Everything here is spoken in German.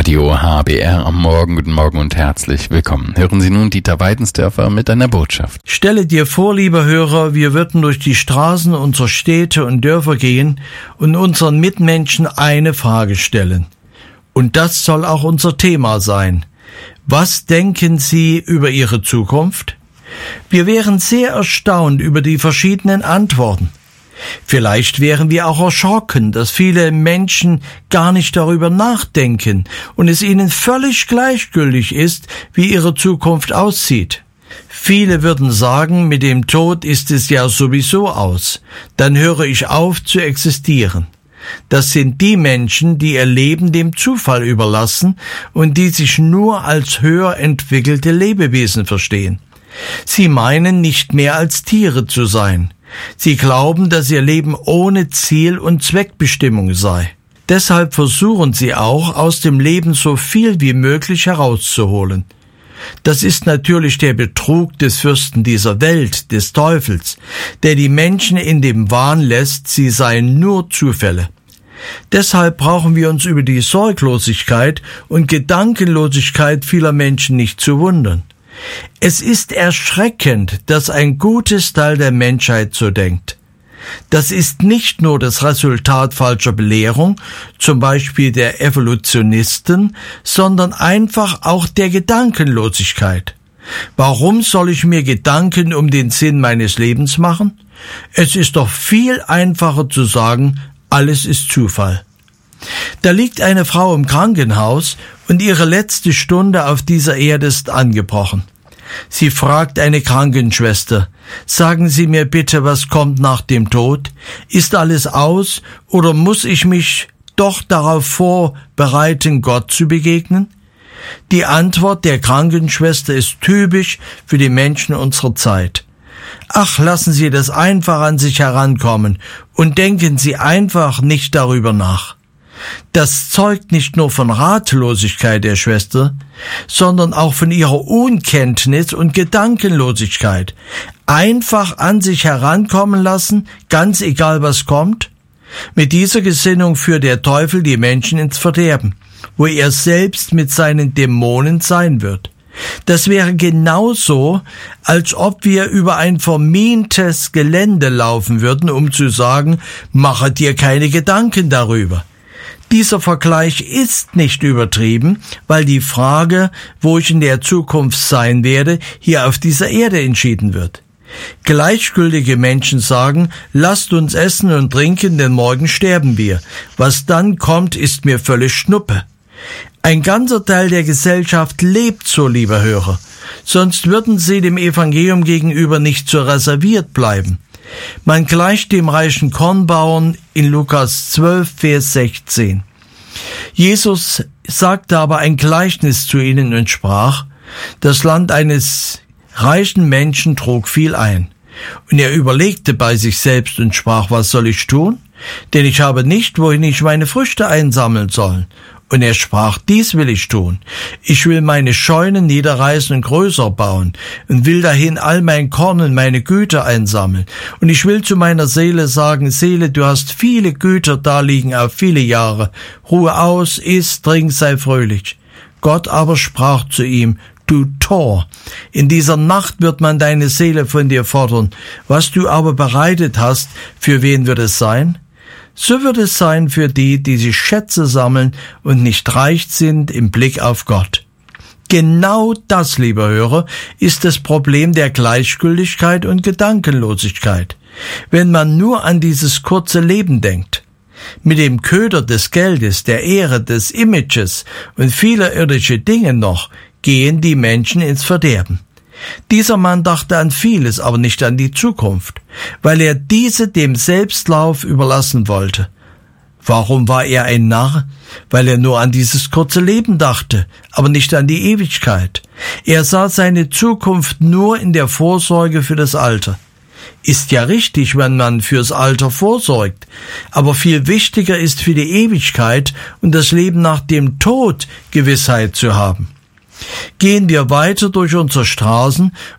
Radio HBR am Morgen. Guten Morgen und herzlich willkommen. Hören Sie nun Dieter Weidensdörfer mit einer Botschaft. Stelle dir vor, lieber Hörer, wir würden durch die Straßen unserer Städte und Dörfer gehen und unseren Mitmenschen eine Frage stellen. Und das soll auch unser Thema sein. Was denken Sie über Ihre Zukunft? Wir wären sehr erstaunt über die verschiedenen Antworten. Vielleicht wären wir auch erschrocken, dass viele Menschen gar nicht darüber nachdenken und es ihnen völlig gleichgültig ist, wie ihre Zukunft aussieht. Viele würden sagen, mit dem Tod ist es ja sowieso aus, dann höre ich auf zu existieren. Das sind die Menschen, die ihr Leben dem Zufall überlassen und die sich nur als höher entwickelte Lebewesen verstehen. Sie meinen, nicht mehr als Tiere zu sein. Sie glauben, dass ihr Leben ohne Ziel und Zweckbestimmung sei. Deshalb versuchen sie auch, aus dem Leben so viel wie möglich herauszuholen. Das ist natürlich der Betrug des Fürsten dieser Welt, des Teufels, der die Menschen in dem Wahn lässt, sie seien nur Zufälle. Deshalb brauchen wir uns über die Sorglosigkeit und Gedankenlosigkeit vieler Menschen nicht zu wundern. Es ist erschreckend, dass ein gutes Teil der Menschheit so denkt. Das ist nicht nur das Resultat falscher Belehrung, zum Beispiel der Evolutionisten, sondern einfach auch der Gedankenlosigkeit. Warum soll ich mir Gedanken um den Sinn meines Lebens machen? Es ist doch viel einfacher zu sagen, alles ist Zufall. Da liegt eine Frau im Krankenhaus und ihre letzte Stunde auf dieser Erde ist angebrochen. Sie fragt eine Krankenschwester, sagen Sie mir bitte, was kommt nach dem Tod? Ist alles aus oder muss ich mich doch darauf vorbereiten, Gott zu begegnen? Die Antwort der Krankenschwester ist typisch für die Menschen unserer Zeit. Ach, lassen Sie das einfach an sich herankommen und denken Sie einfach nicht darüber nach. Das zeugt nicht nur von Ratlosigkeit der Schwester, sondern auch von ihrer Unkenntnis und Gedankenlosigkeit. Einfach an sich herankommen lassen, ganz egal was kommt. Mit dieser Gesinnung führt der Teufel die Menschen ins Verderben, wo er selbst mit seinen Dämonen sein wird. Das wäre genauso, als ob wir über ein vermintes Gelände laufen würden, um zu sagen, mache dir keine Gedanken darüber. Dieser Vergleich ist nicht übertrieben, weil die Frage, wo ich in der Zukunft sein werde, hier auf dieser Erde entschieden wird. Gleichgültige Menschen sagen, lasst uns essen und trinken, denn morgen sterben wir. Was dann kommt, ist mir völlig Schnuppe. Ein ganzer Teil der Gesellschaft lebt so, lieber Hörer, sonst würden sie dem Evangelium gegenüber nicht so reserviert bleiben. Man gleicht dem reichen Kornbauern in Lukas 12, Vers 16. Jesus sagte aber ein Gleichnis zu ihnen und sprach, das Land eines reichen Menschen trug viel ein. Und er überlegte bei sich selbst und sprach, was soll ich tun? Denn ich habe nicht, wohin ich meine Früchte einsammeln soll. Und er sprach, dies will ich tun. Ich will meine Scheunen niederreißen und größer bauen und will dahin all mein Korn und meine Güter einsammeln. Und ich will zu meiner Seele sagen, Seele, du hast viele Güter da liegen auf viele Jahre. Ruhe aus, iss, trink, sei fröhlich. Gott aber sprach zu ihm, du Tor, in dieser Nacht wird man deine Seele von dir fordern. Was du aber bereitet hast, für wen wird es sein? So wird es sein für die, die sich Schätze sammeln und nicht reich sind im Blick auf Gott. Genau das, lieber Hörer, ist das Problem der Gleichgültigkeit und Gedankenlosigkeit, wenn man nur an dieses kurze Leben denkt. Mit dem Köder des Geldes, der Ehre, des Images und vieler irdische Dinge noch, gehen die Menschen ins Verderben. Dieser Mann dachte an vieles, aber nicht an die Zukunft, weil er diese dem Selbstlauf überlassen wollte. Warum war er ein Narr? Weil er nur an dieses kurze Leben dachte, aber nicht an die Ewigkeit. Er sah seine Zukunft nur in der Vorsorge für das Alter. Ist ja richtig, wenn man fürs Alter vorsorgt, aber viel wichtiger ist für die Ewigkeit und das Leben nach dem Tod Gewissheit zu haben. Gehen wir weiter durch unsere Straßen